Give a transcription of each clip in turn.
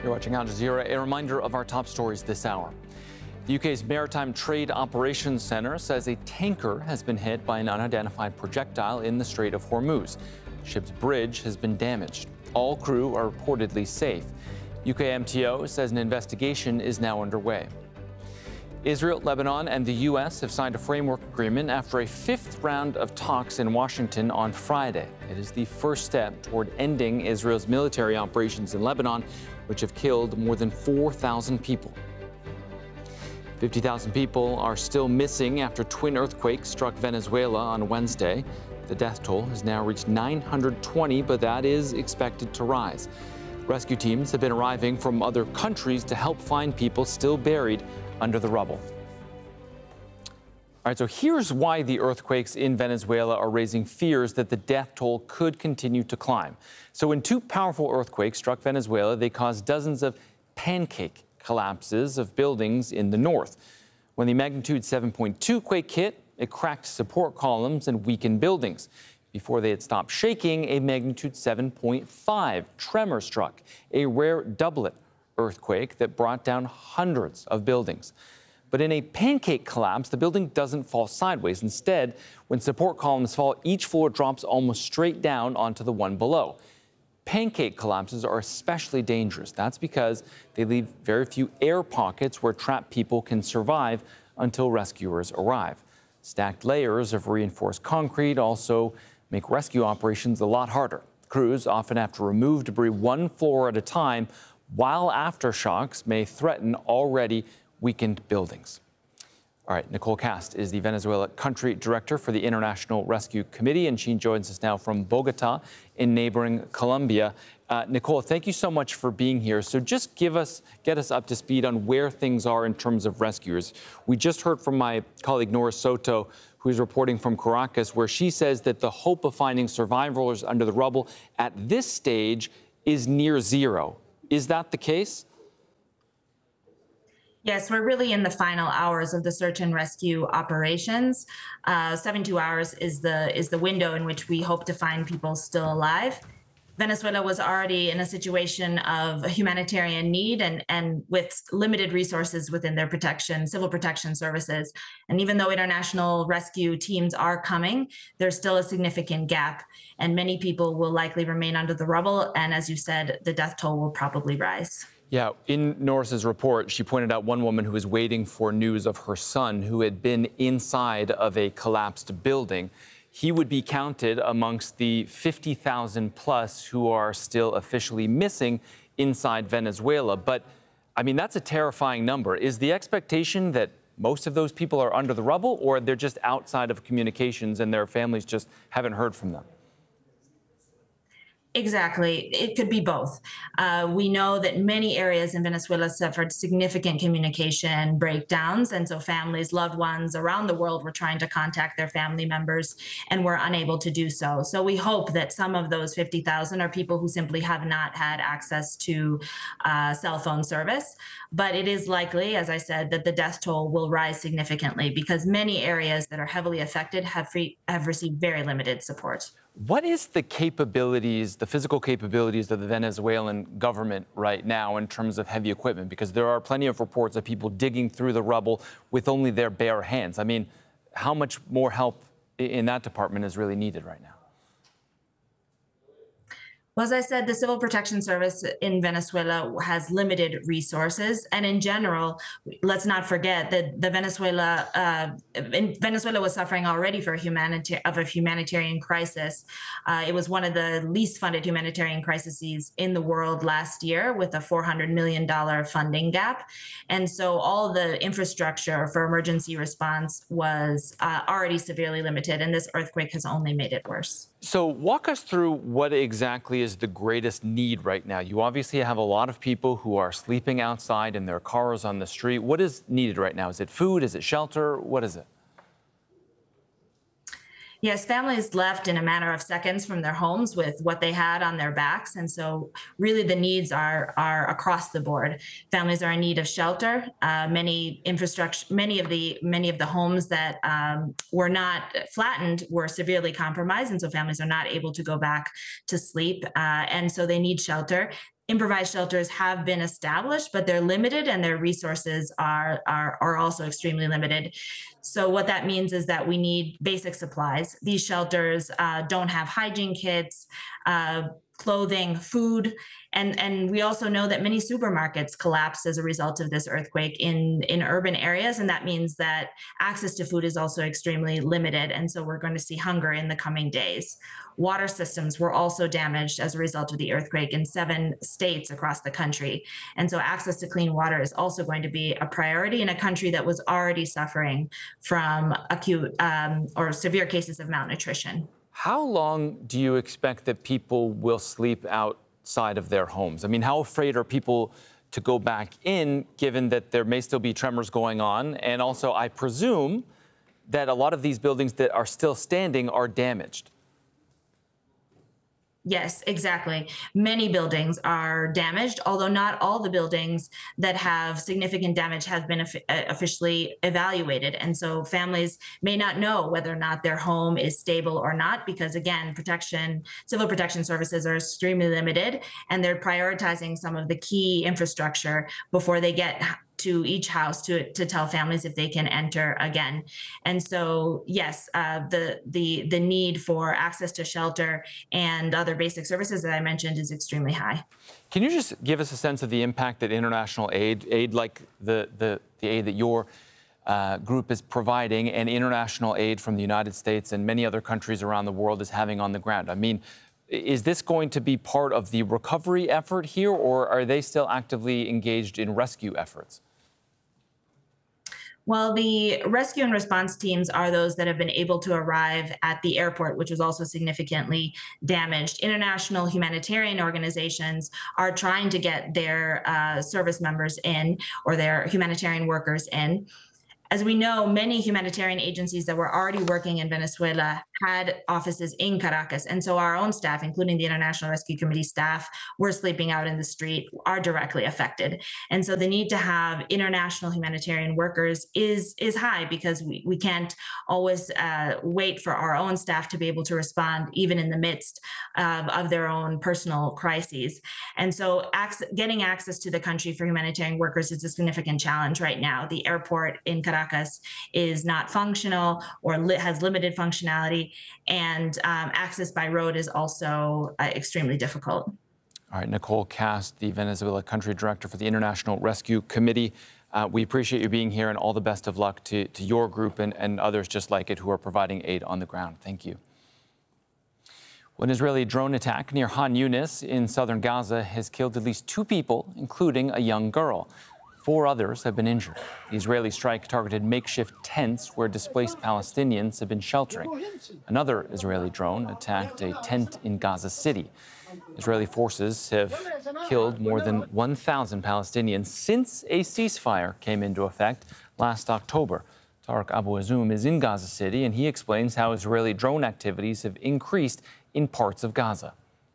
You're watching Al Jazeera. A reminder of our top stories this hour. The UK's Maritime Trade Operations Centre says a tanker has been hit by an unidentified projectile in the Strait of Hormuz. The ship's bridge has been damaged. All crew are reportedly safe. UK MTO says an investigation is now underway. Israel, Lebanon, and the U.S. have signed a framework agreement after a fifth round of talks in Washington on Friday. It is the first step toward ending Israel's military operations in Lebanon, which have killed more than 4,000 people. 50,000 people are still missing after twin earthquakes struck Venezuela on Wednesday. The death toll has now reached 920, but that is expected to rise. Rescue teams have been arriving from other countries to help find people still buried under the rubble. All right, so here's why the earthquakes in Venezuela are raising fears that the death toll could continue to climb. So when two powerful earthquakes struck Venezuela, they caused dozens of pancake collapses of buildings in the north. When the magnitude 7.2 quake hit, it cracked support columns and weakened buildings. Before they had stopped shaking, a magnitude 7.5 tremor struck, a rare doublet earthquake that brought down hundreds of buildings. But in a pancake collapse, the building doesn't fall sideways. Instead, when support columns fall, each floor drops almost straight down onto the one below. Pancake collapses are especially dangerous. That's because they leave very few air pockets where trapped people can survive until rescuers arrive. Stacked layers of reinforced concrete also make rescue operations a lot harder. Crews often have to remove debris one floor at a time, while aftershocks may threaten already weakened buildings. All right, Nicole Cast is the Venezuela Country Director for the International Rescue Committee, and she joins us now from Bogota in neighboring Colombia. Nicole, thank you so much for being here. So just get us up to speed on where things are in terms of rescuers. We just heard from my colleague Nora Soto, who's reporting from Caracas, where she says that the hope of finding survivors under the rubble at this stage is near zero. Is that the case? Yes, we're really in the final hours of the search and rescue operations. 72 hours is the window in which we hope to find people still alive. Venezuela was already in a situation of humanitarian need and with limited resources within their civil protection services. And even though international rescue teams are coming, there's still a significant gap, and many people will likely remain under the rubble. And as you said, the death toll will probably rise. Yeah, in Norris's report, she pointed out one woman who was waiting for news of her son who had been inside of a collapsed building. He would be counted amongst the 50,000 plus who are still officially missing inside Venezuela. But, I mean, that's a terrifying number. Is the expectation that most of those people are under the rubble, or they're just outside of communications and their families just haven't heard from them? Exactly. It could be both. We know that many areas in Venezuela suffered significant communication breakdowns. And so families, loved ones around the world were trying to contact their family members and were unable to do so. So we hope that some of those 50,000 are people who simply have not had access to cell phone service. But it is likely, as I said, that the death toll will rise significantly because many areas that are heavily affected have received very limited support. What is the capabilities, the physical capabilities of the Venezuelan government right now in terms of heavy equipment? Because there are plenty of reports of people digging through the rubble with only their bare hands. I mean, how much more help in that department is really needed right now? Well, as I said, the Civil Protection Service in Venezuela has limited resources. And in general, let's not forget that Venezuela was suffering already for a humanitarian crisis. It was one of the least funded humanitarian crises in the world last year with a $400 million funding gap. And so all the infrastructure for emergency response was already severely limited. And this earthquake has only made it worse. So walk us through what exactly is the greatest need right now. You obviously have a lot of people who are sleeping outside in their cars on the street. What is needed right now? Is it food? Is it shelter? What is it? Yes, families left in a matter of seconds from their homes with what they had on their backs. And so really the needs are across the board. Families are in need of shelter. Many of the homes that were not flattened were severely compromised. And so families are not able to go back to sleep. And so they need shelter. improvised shelters have been established, but they're limited and their resources are also extremely limited. So what that means is that we need basic supplies. These shelters don't have hygiene kits, clothing, food, and we also know that many supermarkets collapsed as a result of this earthquake in urban areas, and that means that access to food is also extremely limited, and so we're going to see hunger in the coming days. Water systems were also damaged as a result of the earthquake in 7 states across the country, and so access to clean water is also going to be a priority in a country that was already suffering from acute or severe cases of malnutrition. How long do you expect that people will sleep outside of their homes? I mean, how afraid are people to go back in, given that there may still be tremors going on? And also, I presume that a lot of these buildings that are still standing are damaged. Yes, exactly. Many buildings are damaged, although not all the buildings that have significant damage have been officially evaluated. And so families may not know whether or not their home is stable or not, because again, civil protection services are extremely limited, and they're prioritizing some of the key infrastructure before they get to each house to tell families if they can enter again. And so, yes, the need for access to shelter and other basic services that I mentioned is extremely high. Can you just give us a sense of the impact that international aid like the aid that your group is providing, and international aid from the United States and many other countries around the world is having on the ground? I mean, is this going to be part of the recovery effort here, or are they still actively engaged in rescue efforts? Well, the rescue and response teams are those that have been able to arrive at the airport, which was also significantly damaged. International humanitarian organizations are trying to get their service members in, or their humanitarian workers in. As we know, many humanitarian agencies that were already working in Venezuela had offices in Caracas. And so our own staff, including the International Rescue Committee staff, were sleeping out in the street, are directly affected. And so the need to have international humanitarian workers is high, because we can't always wait for our own staff to be able to respond, even in the midst of their own personal crises. And so getting access to the country for humanitarian workers is a significant challenge right now. The airport in Caracas is not functional, or has limited functionality, and access by road is also extremely difficult. All right, Nicole Cast, the Venezuela Country Director for the International Rescue Committee. We appreciate you being here, and all the best of luck to your group and others just like it who are providing aid on the ground. Thank you. Well, an Israeli drone attack near Han Yunis in southern Gaza has killed at least 2 people, including a young girl. 4 others have been injured. The Israeli strike targeted makeshift tents where displaced Palestinians have been sheltering. Another Israeli drone attacked a tent in Gaza City. Israeli forces have killed more than 1,000 Palestinians since a ceasefire came into effect last October. Tarek Abu Azoum is in Gaza City, and he explains how Israeli drone activities have increased in parts of Gaza.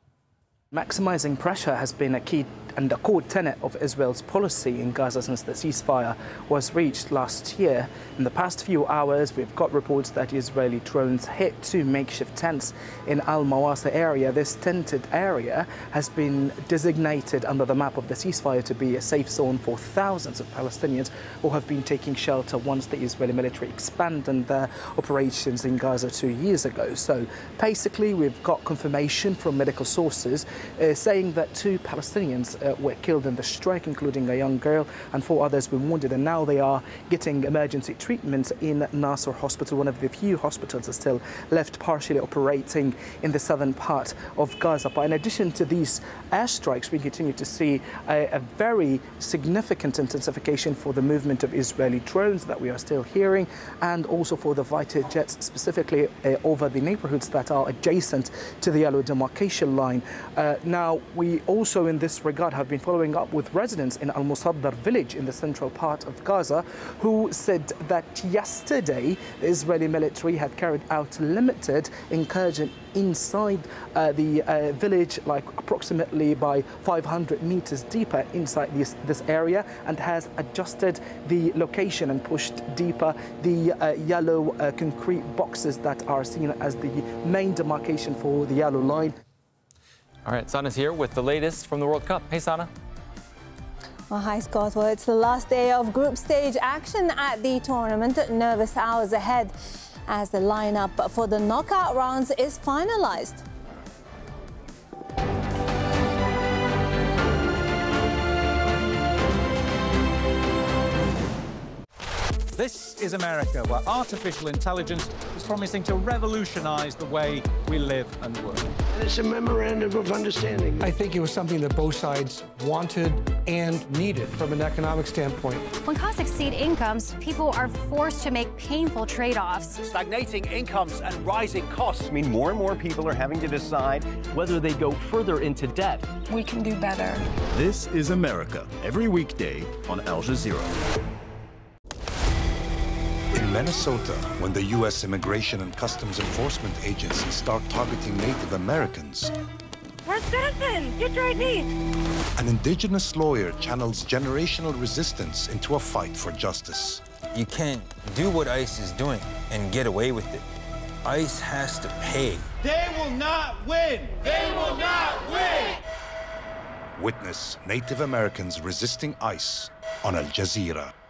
Maximizing pressure has been a key and a core tenet of Israel's policy in Gaza since the ceasefire was reached last year. In the past few hours, we've got reports that Israeli drones hit 2 makeshift tents in Al-Mawasa area. This tented area has been designated under the map of the ceasefire to be a safe zone for thousands of Palestinians who have been taking shelter once the Israeli military expanded their operations in Gaza 2 years ago. So basically, we've got confirmation from medical sources saying that 2 Palestinians were killed in the strike, including a young girl, and 4 others were wounded, and now they are getting emergency treatment in Nasser Hospital, one of the few hospitals that still left partially operating in the southern part of Gaza. But in addition to these airstrikes, we continue to see a very significant intensification for the movement of Israeli drones that we are still hearing, and also for the fighter jets, specifically over the neighborhoods that are adjacent to the yellow demarcation line. Now, we also in this regard have been following up with residents in Al-Musaddar village in the central part of Gaza, who said that yesterday the Israeli military had carried out limited incursion inside the village, like approximately by 500 meters deeper inside this area, and has adjusted the location and pushed deeper the yellow concrete boxes that are seen as the main demarcation for the yellow line. All right, Sana's here with the latest from the World Cup. Hey, Sana. Well, hi, Scott. Well, it's the last day of group stage action at the tournament. Nervous hours ahead as the lineup for the knockout rounds is finalized. This is America, where artificial intelligence is promising to revolutionize the way we live and work. And it's a memorandum of understanding. I think it was something that both sides wanted and needed from an economic standpoint. When costs exceed incomes, people are forced to make painful trade-offs. Stagnating incomes and rising costs mean more and more people are having to decide whether they go further into debt. We can do better. This is America, every weekday on Al Jazeera. In Minnesota, when the U.S. Immigration and Customs Enforcement agencies start targeting Native Americans, we're citizens! Get your ID! An indigenous lawyer channels generational resistance into a fight for justice. You can't do what ICE is doing and get away with it. ICE has to pay. They will not win! They will not win! Witness Native Americans resisting ICE on Al Jazeera.